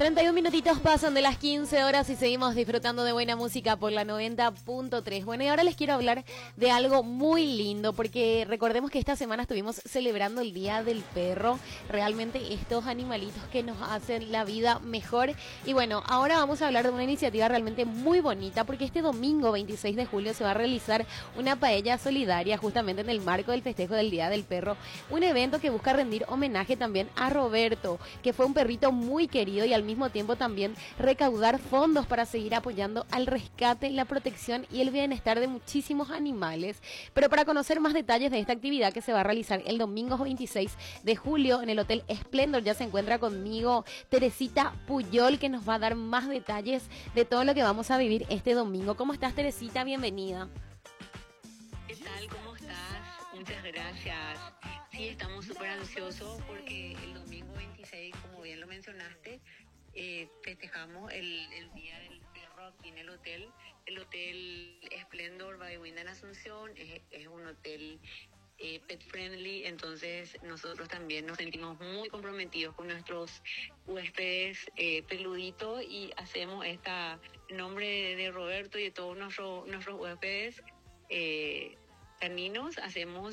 31 minutitos pasan de las 15 horas y seguimos disfrutando de buena música por la 90.3. Bueno, y ahora les quiero hablar de algo muy lindo, porque recordemos que esta semana estuvimos celebrando el Día del Perro. Realmente estos animalitos que nos hacen la vida mejor. Y bueno, ahora vamos a hablar de una iniciativa realmente muy bonita, porque este domingo 26 de julio se va a realizar una paella solidaria justamente en el marco del festejo del Día del Perro. Un evento que busca rendir homenaje también a Roberto, que fue un perrito muy querido, y al mismo tiempo también recaudar fondos para seguir apoyando al rescate, la protección y el bienestar de muchísimos animales. Pero para conocer más detalles de esta actividad que se va a realizar el domingo 26 de julio en el Hotel Splendor, ya se encuentra conmigo Teresita Puyol, que nos va a dar más detalles de todo lo que vamos a vivir este domingo. ¿Cómo estás, Teresita? Bienvenida. ¿Qué tal? ¿Cómo estás? Muchas gracias. Sí, estamos súper ansiosos porque el domingo 26, como bien lo mencionaste, festejamos el Día del Perro aquí en el hotel. El Hotel Splendor by Wyndham Asunción es un hotel pet friendly, entonces nosotros también nos sentimos muy comprometidos con nuestros huéspedes peluditos, y hacemos en nombre de Roberto y de todos nuestros huéspedes caninos, hacemos